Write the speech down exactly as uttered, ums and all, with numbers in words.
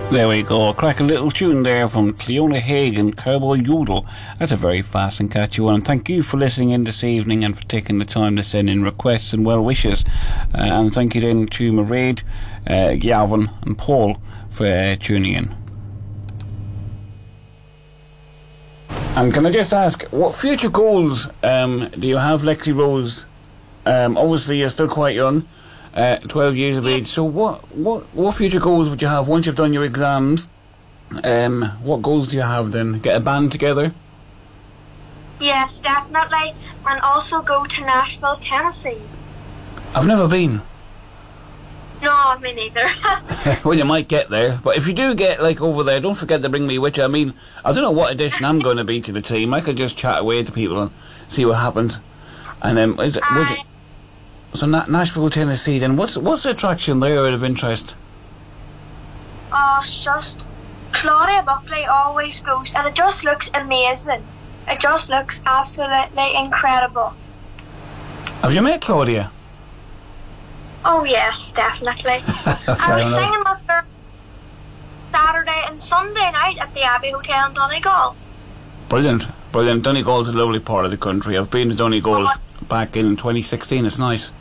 There we go, crack a little tune there from Cleona Hagan, Cowboy Yodel. That's a very fast and catchy one. And thank you for listening in this evening and for taking the time to send in requests and well wishes. Uh, and thank you then to Mairead, uh, Gavin and Paul for uh, tuning in. And can I just ask, what future goals um, do you have, Lexi Rose? Um, obviously you're still quite young. Uh, twelve years of age. So what, what what future goals would you have once you've done your exams? Um, what goals do you have then? Get a band together? Yes, definitely. And also go to Nashville, Tennessee. I've never been. No, me neither. Well, you might get there. But if you do get like over there, don't forget to bring me with you. I mean, I don't know what addition I'm going to be to the team. I could just chat away to people and see what happens. And then, um, is it, would it, so Na- Nashville, Tennessee, then what's what's the attraction there out of interest? Oh, it's just Claudia Buckley always goes, and it just looks amazing. It just looks absolutely incredible. Have you met Claudia? Oh yes, definitely. I was enough. singing with her Saturday and Sunday night at the Abbey Hotel in Donegal. Brilliant, brilliant. Donegal's a lovely part of the country. I've been to Donegal Oh. back in twenty sixteen. It's nice.